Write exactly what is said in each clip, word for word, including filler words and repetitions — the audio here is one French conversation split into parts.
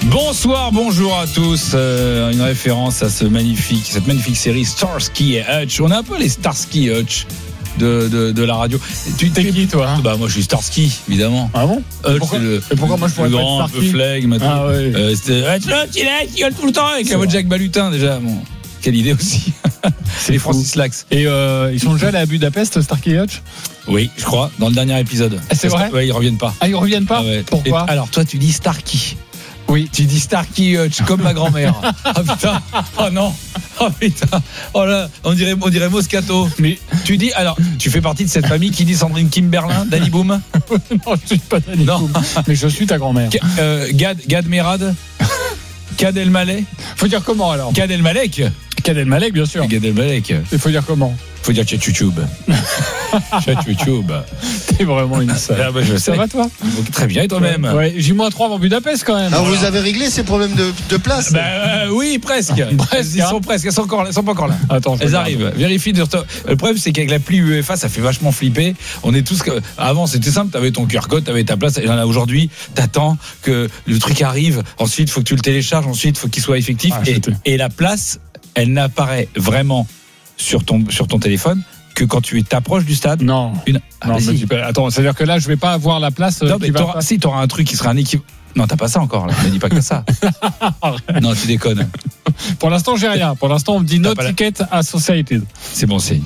Bonsoir, bonjour à tous. Euh, une référence à ce magnifique, cette magnifique série Starsky et Hutch. On est un peu les Starsky et Hutch de, de, de la radio. Tu t'es qui, toi hein? Bah moi je suis Starsky, évidemment. Ah bon? Hutch, pourquoi, c'est le, et pourquoi moi je pourrais le pas grand, être un peu flegme maintenant. Ah ouais. Euh, c'était Hutch, Hutch, il est, il gueule tout le temps avec la voix de Jacques Balutin déjà. Bon, quelle idée aussi. C'est les Francis Lax. Et euh, ils sont déjà allés à Budapest, Starsky et Hutch? Oui, je crois, dans le dernier épisode. Ah, c'est vrai? Ouais, ils reviennent pas. Ah, ils reviennent pas? Ah ouais. Pourquoi? Et, alors toi tu dis Starky. Oui. Tu dis Starky Hutch comme ma grand-mère. Ah oh, putain. Oh non. Oh putain. Oh là, on dirait, on dirait Moscato. Mais tu dis, alors, tu fais partie de cette famille qui dit Sandrine Kimberlin, Danny Boom? Non, je suis pas Danny Boom. Mais je suis ta grand-mère. Euh, Gad, Gad Merad, Gad Elmaleh. Faut dire comment alors? Gad Elmaleh. Gad Elmaleh, bien sûr. Gad Elmaleh. Il faut dire comment? Faut dire chat YouTube. Chat YouTube. T'es vraiment une sale. Ah bah je sais. Ça va toi? Très bien, et toi-même? Ouais, J moins trois avant Budapest quand même. Alors voilà. Vous avez réglé ces problèmes de, de place? Bah euh, oui, presque. presque. Ils sont presque, elles sont encore, elles sont pas encore là. Attends, elles arrivent. Vérifie. Le problème c'est qu'avec l'appli U E F A, ça fait vachement flipper. On est tous. Avant c'était simple, t'avais ton Q R code, t'avais ta place. Et là aujourd'hui, t'attends que le truc arrive. Ensuite, faut que tu le télécharges. Ensuite, faut qu'il soit effectif. Ah, et, et la place, elle n'apparaît vraiment sur ton sur ton téléphone que quand tu t'approches du stade. Non. Une... Ah, non mais peux... Attends, c'est-à-dire que là, je vais pas avoir la place. Non, euh, mais t'auras... si t'auras un truc qui sera un équipe. Non, t'as pas ça encore. Là. Ne dis pas que ça. Non, tu déconnes. Pour l'instant, j'ai rien. Pour l'instant, on me dit no ticket la... associated. C'est bon signe.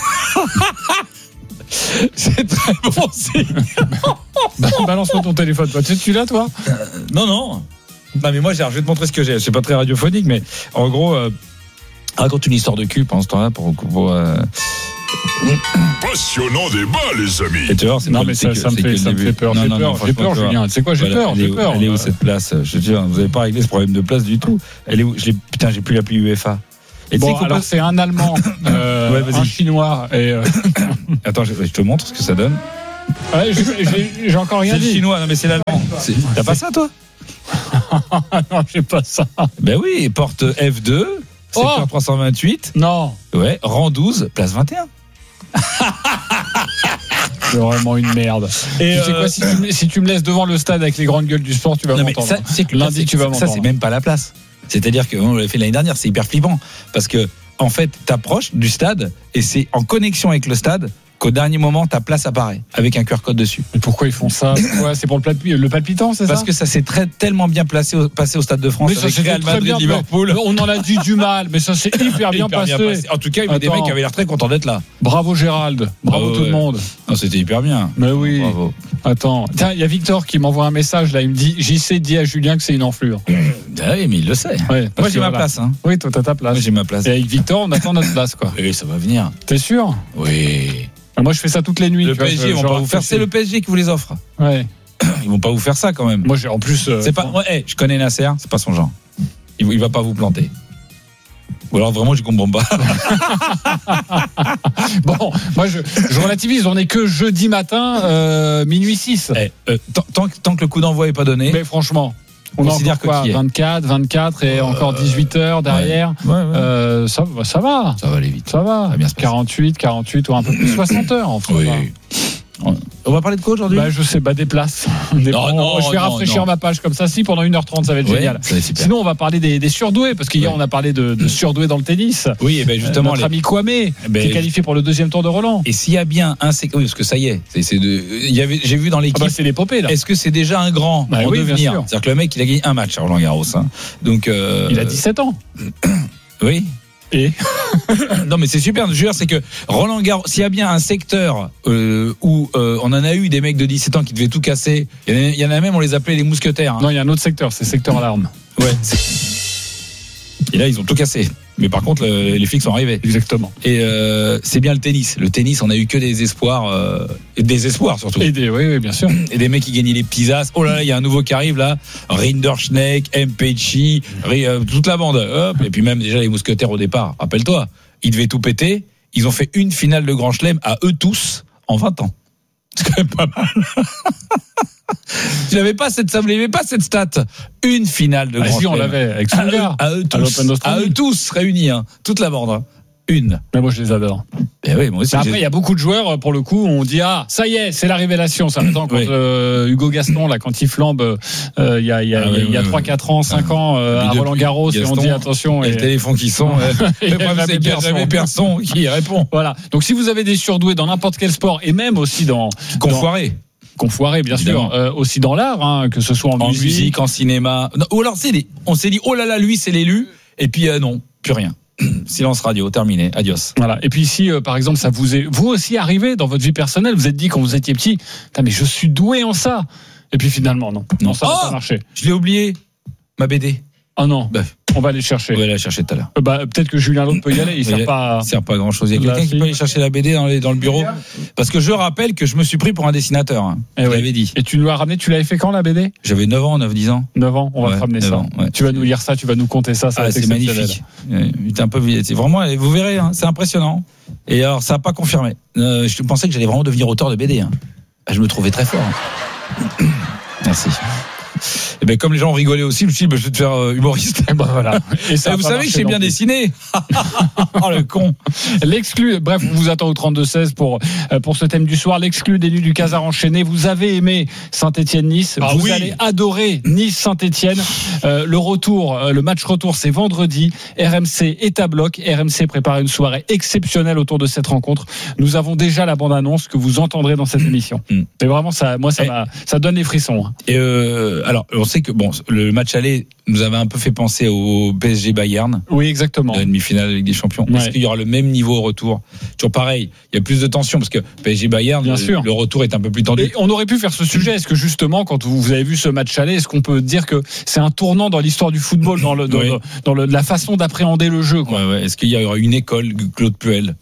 C'est très bon signe. Bah, balance-moi ton téléphone, toi. Tu, tu l'as, toi? euh, Non, non. Non, mais moi, je vais te montrer ce que j'ai. C'est pas très radiophonique, mais en gros, euh, raconte une histoire de cul pendant ce temps-là pour. pour euh... Passionnant débat, les amis. Et tu vois, c'est non, mais ça, que, ça, me, fait, ça me fait peur. Non, j'ai non, peur, non, j'ai peur, Julien. Tu sais quoi, j'ai voilà, peur, j'ai où, peur. Elle est où cette place? Je te dis, vous n'avez pas réglé ce problème de place du tout. Elle est où? Je l'ai, putain, j'ai plus l'appli U E F A. Et bon, alors pas... c'est un Allemand, euh, ouais, un Chinois. Et euh... Attends, je, je te montre ce que ça donne. Ouais, j'ai, j'ai, j'ai encore rien c'est dit. C'est le chinois, non mais c'est l'allemand. C'est... T'as c'est... pas ça, toi? Non, j'ai pas ça. Ben oui, porte F deux, secteur oh trois cent vingt-huit. Non. Ouais, rang douze, place vingt et un. C'est vraiment une merde. Et tu euh... sais quoi, si tu, me, si tu me laisses devant le stade avec les grandes gueules du sport, tu vas non, m'entendre. Ça, c'est que lundi, c'est, tu vas ça, m'entendre. Ça, c'est même pas la place. C'est-à-dire qu'on l'avait fait l'année dernière, c'est hyper flippant. Parce que, en fait, t'approches du stade et c'est en connexion avec le stade qu'au dernier moment, ta place apparaît avec un Q R code dessus. Mais pourquoi ils font ça? Ouais, c'est pour le, palpi- le palpitant, c'est Parce ça? que ça s'est très, tellement bien placé au, passé au Stade de France. Mais ça, c'est Real Madrid, Liverpool. On en a dit du mal, mais ça s'est hyper bien, hyper passé. bien passé. En tout cas, il y avait des mecs qui avaient l'air très contents d'être là. Bravo Gérald, bravo oh, tout ouais. le monde. Non, c'était hyper bien. Mais oui. Bravo. Attends, tiens, il y a Victor qui m'envoie un message là. Il me dit, J C dit à Julien que c'est une enflure. Ah oui, mais il le sait. Ouais, moi, j'ai voilà. ma place. Hein. Oui, toi, t'as ta place. Moi, j'ai ma place. Et avec Victor, on attend notre place, quoi. Oui, ça va venir. T'es sûr? Oui. Moi, je fais ça toutes les nuits. Le P S G, ils vont pas vous faire. C'est le P S G qui vous les offre. Ouais. Ils vont pas vous faire ça quand même. Moi, j'ai en plus. Euh, c'est pas. Ouais, hey, je connais Nasser, c'est pas son genre. Il, il va pas vous planter. Ou alors vraiment, je comprends pas. Bon, moi, je, je relativise. On est que jeudi matin, euh, minuit six. Hey, euh, tant, tant, tant que le coup d'envoi est pas donné. Mais franchement. On considère que quoi, vingt-quatre, vingt-quatre et euh, encore dix-huit heures derrière. Ouais, ouais, ouais. Euh, ça, ça va. Ça va aller vite. Ça va. Ça bien quarante-huit, quarante-huit ou un peu plus soixante heures en fait. Oui. On va parler de quoi aujourd'hui? Bah, je sais, bah, des places. Des non, bons, non, je vais non, rafraîchir non. ma page comme ça. Si, pendant une heure trente, ça va être ouais, génial. Ça va être super. Sinon, on va parler des, des surdoués, parce qu'hier, ouais. on a parlé de, de surdoués dans le tennis. Oui, et ben justement. Euh, notre les... ami Kwame, eh ben, qui est qualifié pour le deuxième tour de Roland. Et s'il y a bien un. Oui, parce que ça y est. C'est, c'est de... il y avait... J'ai vu dans l'équipe. Ah bah, c'est l'épopée, là. Est-ce que c'est déjà un grand bah, en oui, devenir? C'est-à-dire que le mec, il a gagné un match à Roland Garros. Hein. Donc, euh... il a dix-sept ans. Oui. Et non mais c'est super, je veux dire, c'est que Roland Garros, s'il y a bien un secteur euh, où euh, on en a eu des mecs de dix-sept ans qui devaient tout casser, il y, y en a même, on les appelait les mousquetaires. Hein. Non, il y a un autre secteur, c'est secteur alarme. Ouais. C'est... Et là, ils ont tout cassé. Mais par contre, le, les flics sont arrivés. Exactement. Et euh, c'est bien le tennis. Le tennis, on a eu que des espoirs, euh, et des espoirs surtout. Et des, oui, oui, bien sûr. Et des mecs qui gagnaient les petits as. Oh là là, il y a un nouveau qui arrive là. Rinderschneck, M. Pecci, euh, toute la bande. Hop. Et puis même déjà les mousquetaires au départ. Rappelle-toi, ils devaient tout péter. Ils ont fait une finale de Grand Chelem à eux tous en vingt ans. C'est quand même pas mal. Tu n'avais pas cette, ça ne pas cette stat. Une finale de ah Grand si, Chelem. on l'avait avec Tsonga. À, à eux tous, à, à eux tous réunis, hein, toute la bande. Hein. Une. Mais moi, je les adore. Eh oui, moi aussi. Après, il y a beaucoup de joueurs, pour le coup, on dit ah, ça y est, c'est la révélation. Ça attend quand oui. euh, Hugo Gaston, là, quand il flambe, euh, il y a, il y a, ah, il y a oui, trois, oui. quatre ans, cinq ans, euh, à Roland Garros, et on dit attention. Et, et le téléphone qui sonne. Le problème, c'est qu'il n'y a jamais personne qui répond. Voilà. Donc, si vous avez des surdoués dans n'importe quel sport, et même aussi dans. Confoiré. Confoiré, bien Évidemment. sûr, euh, aussi dans l'art, hein, que ce soit en, en musique, musique, en cinéma. Non, ou alors, c'est des, on s'est dit, oh là là, lui, c'est l'élu. Et puis, euh, non, plus rien. Silence radio, terminé, adios. Voilà. Et puis si, euh, par exemple, ça vous est vous aussi arrivé dans votre vie personnelle, vous êtes dit quand vous étiez petit, mais je suis doué en ça. Et puis finalement, non, non, non ça n'a oh pas marché. Je l'ai oublié, ma B D. Oh non, bah, on va aller chercher. On va aller la chercher tout à l'heure. Euh, bah, peut-être que Julien Laude peut y aller. Il sert il pas. Il sert pas à grand chose. Il y a Là, quelqu'un si. qui peut aller chercher la B D dans, les, dans le bureau. Parce que je rappelle que je me suis pris pour un dessinateur. Hein. Eh je ouais. l'avais dit. Et tu nous l'as ramené. Tu l'avais fait quand la B D? J'avais neuf ans, neuf dix ans. neuf ans. On va ouais, te ramener ça. ans, ouais. Tu vas nous lire ça. Tu vas nous conter ça. ça ah, va être c'est magnifique. C'est un peu, c'est vraiment, vous verrez, hein, c'est impressionnant. Et alors, ça n'a pas confirmé. Euh, je pensais que j'allais vraiment devenir auteur de B D. Hein. Je me trouvais très fort. Hein. Merci. Et ben comme les gens ont rigolé aussi, je me suis dit, ben, je vais te faire euh, humoriste. Et ben voilà. Et ça et vous savez que j'ai bien dessiné. Oh le con. L'exclu, bref, on vous attend au trente-deux seize pour pour ce thème du soir. L'exclu des nuits du Casar enchaîné. Vous avez aimé Saint-Étienne-Nice. Ah, vous oui. allez adorer Nice-Saint-Étienne. Euh, le retour, euh, le match retour, c'est vendredi. R M C est à bloc. R M C prépare une soirée exceptionnelle autour de cette rencontre. Nous avons déjà la bande-annonce que vous entendrez dans cette émission. Mm. Mais vraiment, ça, moi, ça, et, m'a, ça donne les frissons. Et euh, alors, on sait que bon, le match aller nous avait un peu fait penser au P S G Bayern. Oui, exactement. La demi-finale de Ligue des Champions. Ouais. Est-ce qu'il y aura le même niveau au retour? Toujours pareil, il y a plus de tension parce que P S G Bayern, Bien le, sûr. le retour est un peu plus tendu. Et on aurait pu faire ce sujet. Est-ce que justement, quand vous avez vu ce match aller, est-ce qu'on peut dire que c'est un tournant dans l'histoire du football, dans, le, dans, oui. le, dans le, la façon d'appréhender le jeu, quoi. Ouais, ouais. Est-ce qu'il y aura une école Claude Puel?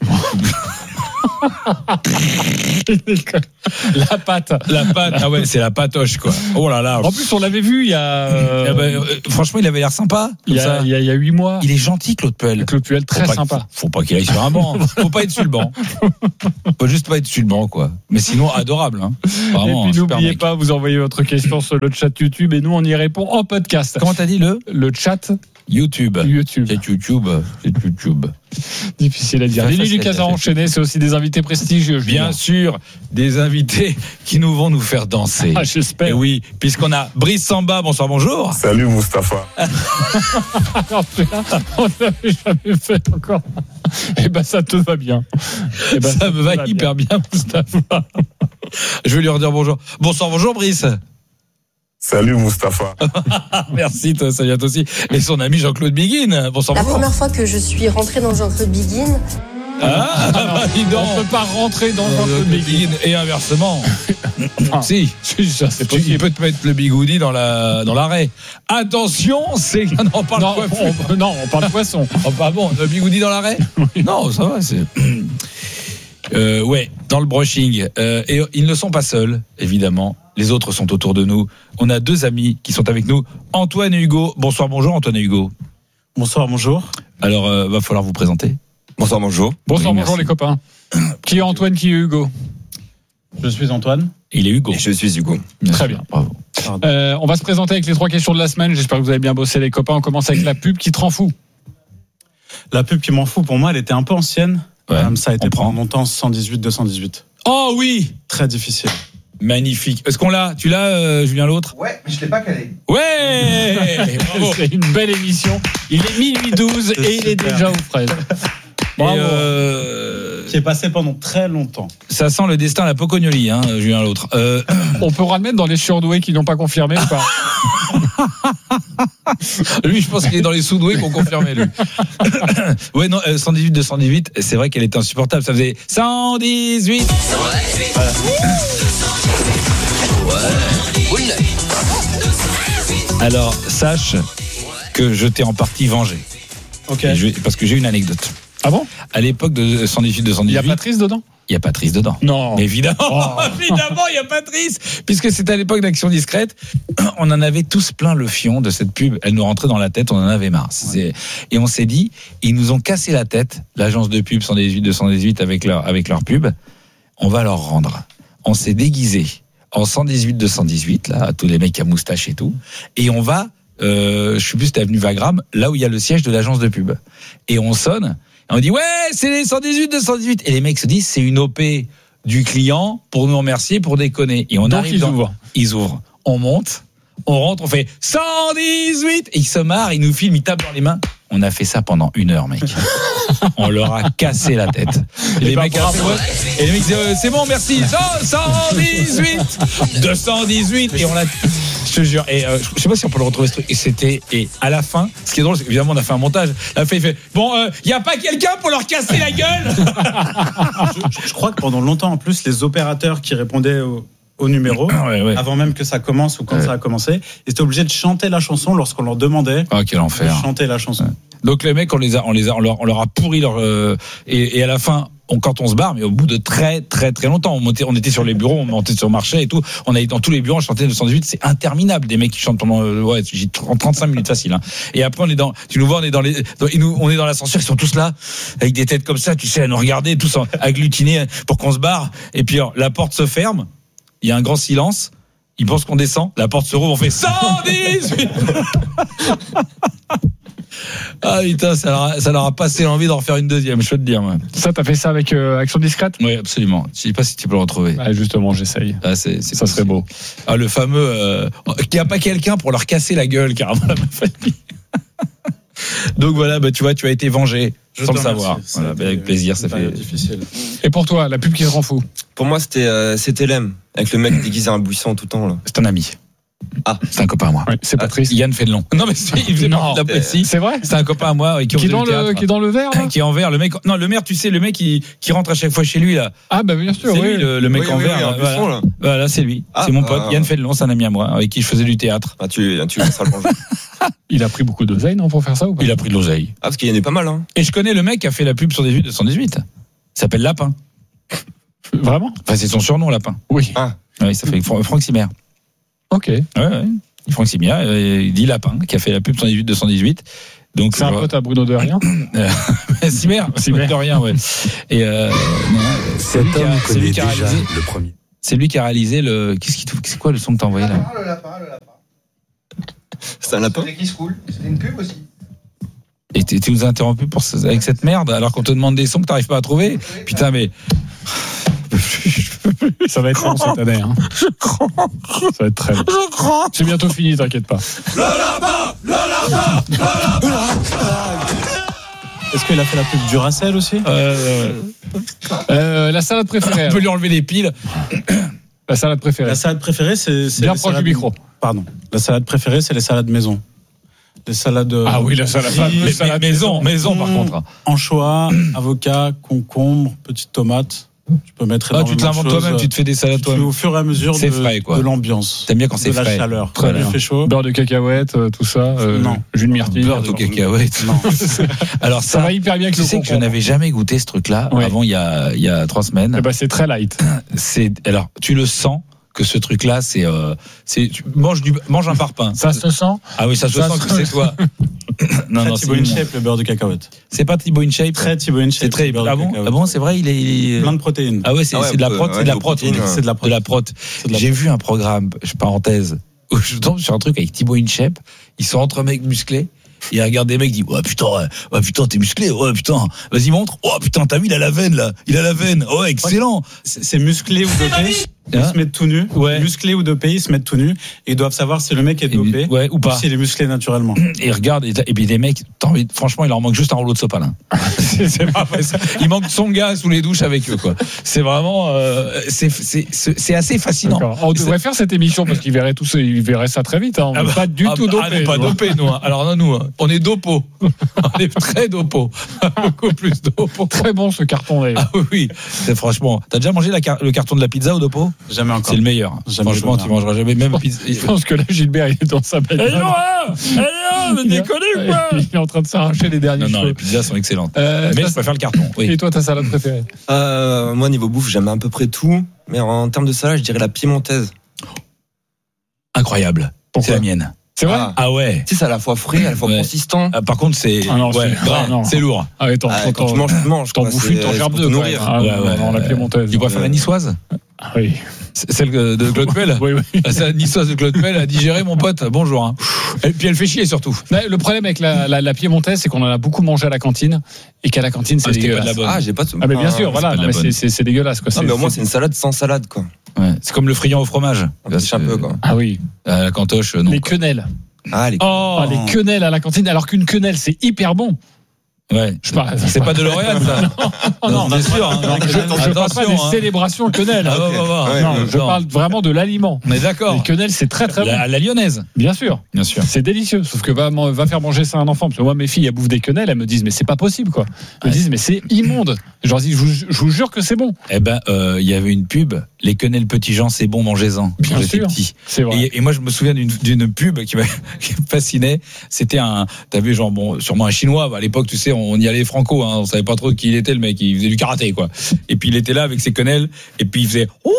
La patte. La patte, ah ouais, c'est la patoche, quoi. Oh là là. En plus, on l'avait vu il y a. Euh, ah ben, euh, franchement, il avait l'air sympa. il y a, ça. il y a, il y a huit mois. Il est gentil, Claude Puel. Claude Puel, très faut sympa. Faut, faut pas qu'il aille sur un banc. Faut pas être sur le banc. Faut juste pas être sur le banc, quoi. Mais sinon, adorable, hein. Vraiment, et puis, super n'oubliez mec. pas, vous envoyez votre question sur le chat YouTube et nous, on y répond en podcast. Comment t'as dit le? Le chat YouTube. YouTube. C'est YouTube. C'est YouTube. Difficile à dire. Ça, Les ça, nuits du c'est- Casar c'est- enchaîné, c'est aussi des invités prestigieux. Bien sûr, des invités qui nous vont nous faire danser. Ah, j'espère. Et oui, puisqu'on a Brice Samba, bonsoir, bonjour. Salut Mustapha. Alors, on n'avait jamais fait encore. Eh ben, ça te va bien. Eh ben, Ça me te va bien. hyper bien, Moustapha. Je vais lui redire bonjour. Bonsoir, bonjour, Brice. Salut Mustapha. Merci, toi, ça vient aussi. Et son ami Jean-Claude Biguin. Bonsoir, La bonjour. première fois que je suis rentrée dans Jean-Claude Biguin, Ah, bah, dis donc. On ne peut pas rentrer dans Euh, Jean-Claude le Biguin. Biguin. Et inversement. Ah. Si. Si, ça, c'est Tu- il possible. peut te mettre le bigoudi dans la dans l'arrêt. Attention, c'est non, on parle Non, quoi on, non, on parle poisson. Oh, pas bon, le bigoudi dans l'arrêt. Non, ça va. C'est euh, ouais, dans le brushing. Euh, et ils ne sont pas seuls, évidemment. Les autres sont autour de nous. On a deux amis qui sont avec nous. Antoine et Hugo. Bonsoir, bonjour, Antoine et Hugo. Bonsoir, bonjour. Alors, euh, va falloir vous présenter. Bonsoir, bonjour. Bonsoir, Oui, bonjour merci. les copains. Qui est Antoine, qui est Hugo? Je suis Antoine. Il est Hugo. Et je suis Hugo. Très bien. Bravo. Euh, on va se présenter avec les trois questions de la semaine. J'espère que vous avez bien bossé les copains. On commence avec la pub qui te rend fou. La pub qui m'en fout, pour moi, elle était un peu ancienne. Ouais, Euh, ça a été on prend. pendant longtemps cent dix-huit deux cent dix-huit. Oh oui, Très difficile. magnifique. Est-ce qu'on l'a? Tu l'as, euh, Julien l'autre? Ouais, mais je l'ai pas calé. Ouais. Bravo. C'est une belle émission. Il est minuit douze et il est Super. déjà aux fraises. Et Bravo. euh, Qui est passé pendant très longtemps. ça sent le destin à la Pocognoli, hein, Julien l'autre. Euh, On pourra le mettre dans les surdoués qui n'ont pas confirmé ou pas? lui, je pense qu'il est dans les sous-doués qu'on confirmait, lui. Ouais, non, euh, cent dix-huit deux cent dix-huit, c'est vrai qu'elle était insupportable. Ça faisait cent dix-huit. Alors, sache que je t'ai en partie vengé. Ok. Et je vais- parce que j'ai une anecdote. Ah bon? À l'époque de cent dix-huit deux cent Il y dix-huit, a Patrice dedans? il y a Patrice dedans. Non. Mais évidemment, Oh. évidemment, il y a Patrice, puisque c'était à l'époque d'Action Discrète. On en avait tous plein le fion de cette pub. Elle nous rentrait dans la tête, on en avait marre. C'est- Et on s'est dit, ils nous ont cassé la tête, l'agence de pub cent dix-huit deux cent dix-huit avec leur avec leur pub. On va leur rendre. On s'est déguisé en cent dix-huit deux cent dix-huit, là, tous les mecs à moustache et tout, et on va. Euh, je suis plus c'était avenue Wagram, là où il y a le siège de l'agence de pub. Et on sonne. Et on dit ouais, c'est les cent dix-huit, deux cent dix-huit. Et les mecs se disent c'est une O P du client pour nous remercier, pour déconner. Et on Donc arrive ils dans... ouvrent. Ils ouvrent. On monte, on rentre, on fait cent dix-huit. Et ils se marrent, ils nous filment, ils tapent dans les mains. On a fait ça pendant une heure, mec. On leur a cassé la tête. Et les mecs, et les mecs disaient, euh, c'est bon, merci. cent dix-huit, deux cent dix-huit. Et on l'a, je te jure. Et euh, je sais pas si on peut le retrouver ce truc. Et c'était, et à la fin, ce qui est drôle, c'est qu'évidemment, on a fait un montage. La fait, il fait, bon, il euh, y a pas quelqu'un pour leur casser la gueule? je, je crois que pendant longtemps, en plus, les opérateurs qui répondaient au, au numéro, ouais, ouais. avant même que ça commence ou quand ouais. ça a commencé, ils étaient obligés de chanter la chanson lorsqu'on leur demandait oh, quel enfer. de chanter la chanson. Ouais. Donc les mecs, on les a, on les a, on leur, on leur a pourri leur euh, et, et à la fin, on, quand on se barre, mais au bout de très très très longtemps, on montait, on était sur les bureaux, on montait sur le marché et tout. On allait dans tous les bureaux, on chantait deux cent dix-huit. C'est interminable, des mecs qui chantent pendant euh, ouais, j'ai trente-cinq minutes facile. Hein. Et après, on est dans, tu nous vois, on est dans les, dans, nous, on est dans l'ascenseur, ils sont tous là avec des têtes comme ça, tu sais, à nous regarder, tous agglutinés pour qu'on se barre. Et puis alors, la porte se ferme, il y a un grand silence. Ils pensent qu'on descend, la porte se rouvre, on fait cent dix-huit. Ah putain, ça leur, a, ça leur a passé l'envie d'en refaire une deuxième, je peux te dire. Ouais. Ça, t'as fait ça avec euh, Action Discrète? Oui, absolument. Je sais pas si tu peux le retrouver. Ah, justement, j'essaye. Ah, c'est, c'est ça serait beau. Ah, le fameux, euh, qu'il n'y a pas quelqu'un pour leur casser la gueule, carrément, la famille. Donc voilà, bah, tu vois, tu as été vengé. Je sans le savoir. Voilà, bah, avec plaisir, ça fait difficile. Et pour toi, la pub qui te rend fou? Pour moi, c'était euh, c'était Lem avec le mec déguisé en buisson tout le temps là. C'est un ami. Ah, c'est un copain à moi. Oui, c'est Patrice. Ah, Yann Fénelon. Non mais c'est, il faisait non, partie de la c'est vrai. C'est un copain à moi qui, qui est dans le qui est dans le vert. Là qui est en vert. Le mec. Non, le maire, tu sais, le mec qui qui rentre à chaque fois chez lui là. Ah bah bien sûr. C'est oui. lui le, le mec oui, en oui, vert. Oui, là, en voilà. buisson, là. Voilà, c'est lui. Ah, c'est mon pote ah, Yann Fénelon, c'est un ami à moi avec qui je faisais du théâtre. Ah, tu tu laisseras le manger. Il a pris beaucoup d'oseille, non, pour faire ça ou pas? Il a pris de l'oseille. Ah, parce qu'il y en a pas mal, hein. Et je connais le mec qui a fait la pub sur des vues de cent dix-huit. Il s'appelle Lapin. Vraiment? Enfin, c'est son surnom, Lapin. Oui. Ah. Oui, ça fait Franck Simer. Ok. Ouais, ouais. Franck Simer, il dit Lapin, qui a fait la pub cent dix-huit deux cent dix-huit. Donc c'est un pote à Bruno de Rien. Simer, Simer de Rien, ouais. Et euh, non, c'est lui qui a, c'est lui qui a réalisé le premier. C'est lui qui a réalisé le. Qu'est-ce qui, c'est quoi le son que t'as envoyé là? Le lapin, le lapin. C'est un lapin. C'est qui se coule. C'était une pub aussi. Et tu nous as interrompu pour ce, avec cette merde alors qu'on te demande des sons que t'arrives pas à trouver. Oui, putain, mais. Ça va être long cette année. Hein. Je crois. Ça va être très long. Je crois. C'est bientôt fini, t'inquiète pas. Le lapin, le lapin, le lapin. Est-ce qu'il a fait la pub Duracell aussi? euh, euh, La salade préférée. On peut lui enlever les piles. La salade préférée. La salade préférée, c'est. c'est bien proche du micro. Pardon. La salade préférée, c'est les salades maison. Les salades. Ah oui, la salade, les salades maison, maison, par contre. Anchois, avocat, concombre, petite tomate. Tu peux mettre. Ah, tu te l'inventes toi-même, tu te fais des salades toi-même. Au fur et à mesure de, frais, quoi. de l'ambiance. T'aimes bien quand c'est de frais. De la chaleur. Très bien. Il fait chaud. Beurre de cacahuète, tout ça. Euh, non. Jus de myrtille. Beurre de cacahuète. Non. Alors ça, ça va hyper bien avec tu le sais concombre. que je n'avais jamais goûté ce truc-là ouais. avant il y a il y a trois semaines. Eh ben, c'est très light. C'est alors tu le sens que ce truc-là c'est euh, c'est tu manges du mange un parpaing. Ça se sent. Ah oui, ça se ça sent se... que c'est toi. Non, non, Thibaut InShape, le beurre de cacahuète. C'est pas Thibaut InShape. Très Thibaut InShape. C'est très. Ah bon, ah bon, c'est vrai, il est, il est. Plein de protéines. Ah ouais, c'est, ah ouais, c'est de la prot, ouais, c'est de la prot, protéines, c'est de la prot. De la prot. J'ai vu un programme, parenthèse, où je tombe sur un truc avec Thibaut InShape. Ils sont entre mecs musclés. Il regarde des mecs, il dit ouais putain, ouais putain t'es musclé, ouais putain, vas-y montre, oh putain t'as vu il a la veine là, il a la veine, ouais excellent. C'est, c'est musclé ou dopé. Ils hein se mettent tout nus, ouais. Musclés ou dopés, ils se mettent tout nus et ils doivent savoir si le mec est dopé, ouais, ou pas, ou s'il est musclé naturellement. Et regarde, et, et puis des mecs, t'as envie, franchement il leur manque juste un rouleau de sopalin. c'est, c'est pas vrai, ça. Il manque son gars sous les douches avec eux quoi. C'est vraiment, euh, c'est, c'est, c'est, c'est assez fascinant. D'accord. On devrait faire cette émission parce qu'ils verraient tout ça, ils verraient ça très vite. Hein. On n'est ah bah, pas du ah tout bah, dopé. On n'est pas dopé nous. Hein. Alors non nous, hein. On est dopo. On est très dopo. Beaucoup plus dopo. Très bon ce carton d'ailleurs. Ah oui, c'est franchement. T'as déjà mangé la car- le carton de la pizza au dopo? Jamais encore. C'est le meilleur. Jamais franchement, tu mangeras jamais même pizza. Je pense que là Gilbert il est dans sa bagnole. Eh non, eh non, mais déconnez quoi. Il est en train de s'arracher les derniers non, cheveux. Non, les pizzas sont excellentes. Euh, mais je préfère le carton. Oui. Et toi ta salade préférée? euh, Moi niveau bouffe j'aime à peu près tout, mais en termes de salade je dirais la piémontaise. Incroyable. Pourquoi? C'est la mienne. C'est vrai. Ah, Ah ouais. tu sais, c'est à la fois frais, à la fois Ouais. consistant. Ah, par contre, c'est Ah non, ouais, c'est- gras, ah non. c'est lourd. Ah, attends, Ah, attends, quand tu manges, tu manges. t'en quoi. bouffes C'est- une, t'en c'est gerbes pour te deux. quand nourrir. même. Ah, Ouais, non, ouais. non, la piémontaise. Tu préfères la niçoise? Ah oui. C'est celle de Claude Puel. Oui, oui. Ah, c'est la niçoise de Claude Puel a digéré mon pote. Bonjour. Hein. Et puis elle fait chier surtout. Mais le problème avec la, la, la piémontaise, c'est qu'on en a beaucoup mangé à la cantine et qu'à la cantine, c'est Ah, c'était pas de dégueulasse. la bonne. Ah, j'ai pas de. Ah, mais bien sûr, Ah, voilà. pas de Non, la mais bonne. c'est- c'est c'est dégueulasse, quoi. Non, mais au moins, c'est- c'est une salade sans salade, quoi. Ouais. C'est comme le friand au fromage. On triche un peu, quoi. Ah oui. À la cantoche, non. Les quenelles. Ah, les. Oh, Ah, les quenelles à la cantine, alors qu'une quenelle, c'est hyper bon. ouais. Je parle. C'est pas de L'Oréal, ça. Non, non, bien sûr. Hein. Je, je parle pas Attention. des hein. célébrations quenelles. Ah, va, va, va. Ouais, non, ouais, je non. parle vraiment de l'aliment. On est d'accord. Les quenelles, c'est très très bon. La, la lyonnaise. Bien sûr. Bien sûr. C'est délicieux. Sauf que va, va faire manger ça à un enfant. Parce que moi, mes filles, elles bouffent des quenelles. Elles me disent, mais c'est pas possible, quoi. Elles me Ouais. disent, mais c'est immonde. Je leur dis, je vous, je vous jure que c'est bon. Eh ben, euh, il y avait une pub. Les quenelles petits gens, c'est bon, mangez-en. Bien Quand j'étais sûr. petit. C'est vrai. Et, et moi, je me souviens d'une, d'une pub qui m'a qui me fascinait. C'était un, t'avais genre, bon, sûrement un chinois. Bah, à l'époque, tu sais, on y allait franco, hein, on savait pas trop qui il était, le mec. Il faisait du karaté, quoi. Et puis, il était là avec ses quenelles. Et puis, il faisait, ouh!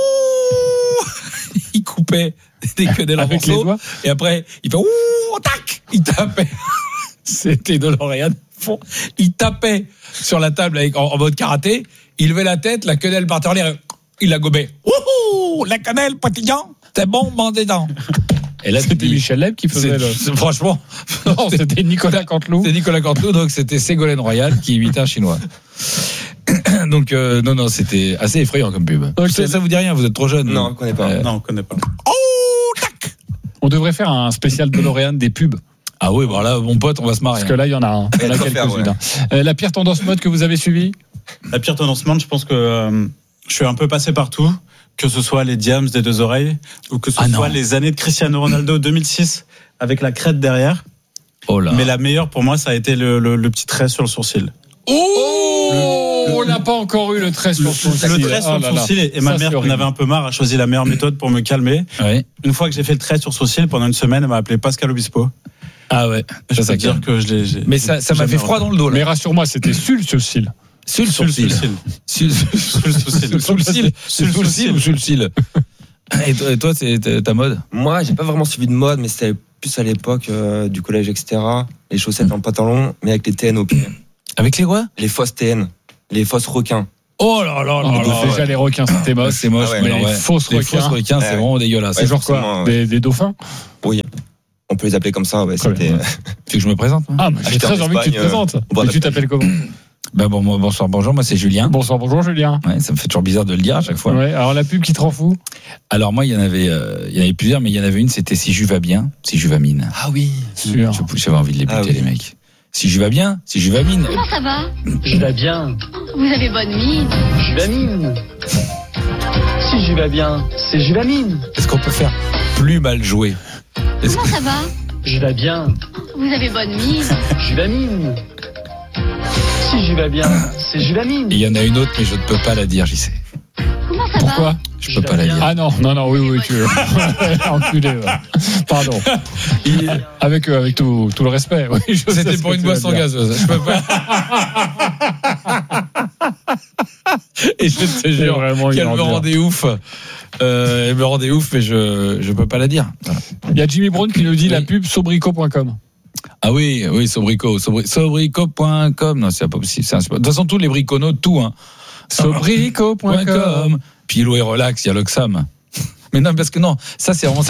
Il coupait des quenelles en Avec les morceaux. doigts. Et après, il fait, ouh! Tac! Il tapait. C'était de L'Oréal. Il tapait sur la table avec, en, en mode karaté. Il levait la tête, la quenelle partait en l'air. Il la gobait. Ouh! La quenelle pétillant! C'est bon, mangez dedans. Et là, tu C'était dis, Michel Leb qui faisait le. c'est- franchement, Non, c'était Nicolas Canteloup. c'est Nicolas Canteloup, donc c'était Ségolène Royal qui imitait un chinois. Donc euh, non, non, c'était assez effrayant comme pub. Ok. Ça, ça vous dit rien, vous êtes trop jeune. Non, on connaît pas. Euh, Non, on connaît pas. Oh, tac. On devrait faire un spécial DeLorean des pubs. Ah oui, bon là, mon pote, on va se marrer. Parce que là, il y en a un. Il y en a Il faut faire, quelques-unes. ouais. Euh, la pire tendance mode que vous avez suivie? La pire tendance monde, je pense que euh, je suis un peu passé partout, que ce soit les Diams des deux oreilles, ou que ce Ah soit non. les années de Cristiano Ronaldo deux mille six avec la crête derrière. Oh là. Mais la meilleure pour moi, ça a été le, le, le petit trait sur le sourcil. Oh, on n'a pas encore eu le trait sur Le, le sourcil. le trait sur Oh le là là. sourcil, et, et ma Ça, mère, c'est qui en horrible. avait un peu marre, a choisi la meilleure méthode pour me calmer. Ouais. Une fois que j'ai fait le trait sur le sourcil, pendant une semaine, elle m'a appelé Pascal Obispo. Ah ouais. Je Ça, peux ça te dire calme. que je l'ai. j'ai- Mais ça, ça m'a jamais fait froid dans le dos là. Mais rassure-moi, c'était sur le sourcil. Sur le Sur le sourcil. sourcil. Sur sur le sourcil. Sous le cil. Sur le Sous le cil ou sous le cil. Et toi, et toi, c'est ta- ta mode? Moi, j'ai pas vraiment suivi de mode, mais c'était plus à l'époque euh, du collège, et cetera. Les chaussettes en pantalon, mais avec les T N au pied. Avec les quoi? Les fausses T N, les fausses requins. Oh là là là Oh, là. déjà, les requins, c'était Ouais, moche. c'est moche, Ah ouais, mais mais alors, les ouais. fausses Les requins. fausses requins, c'est Ouais. vraiment dégueulasse. Ouais, Genre quoi? forcément, ouais. Des, des dauphins? Oui, on peut les appeler comme ça. Ouais, Très c'était. bien. Tu veux que je me présente? Moi Ah, mais j'ai Acheter très en envie que tu te Espagne, présentes. euh, au bord Et de tu la t'appelles comment? Bah bon, moi, bonsoir, bonjour, moi c'est Julien. Bonsoir, bonjour Julien. Ouais, ça me fait toujours bizarre de le dire à chaque fois. Ouais, alors la pub qui te rend fou? Alors moi, il y en avait, euh, il y en avait plusieurs, mais il y en avait une, c'était Si je vais bien, Si je vais mine. Ah oui. Sûr. Je- J'avais envie de les buter, Ah oui. les mecs. Si je vais bien, Si je vais mine. Comment ça va? Je vais bien, Vous avez bonne mine. Juvamine. Si je vais bien, c'est Juvamine. Est-ce qu'on peut faire plus mal jouer? Est-ce Comment que- ça va? Je vais bien, Vous avez bonne mine. Juvamine. Si je vais bien, c'est Juvamine. Et il y en a une autre, mais je ne peux pas la dire, j'y sais. Comment ça Pourquoi? Je peux pas la dire. Ah non, non, non, oui, oui, tu enculé. Ouais. Pardon. Il- Avec, euh, avec tout, tout le respect. Oui, je sais C'était ce pour que une tu vas boisson dire. gazeuse. Je peux pas. Et je te C'est jure vraiment une qu'elle me ordure. rendait ouf. Euh, elle me rendait ouf, mais je je peux pas la dire. Voilà. Il y a Jimmy Brown qui nous dit Oui. la pub sobrico point com. Ah oui, oui, Sobrico, Sobri- sobrico point com. Non, c'est pas possible. c'est insupportable. De toute façon, tous les briconos, tout, hein. sobrico point com. Puis l'eau est relax, il y a l'Oxam. Mais non, parce que non, ça c'est vraiment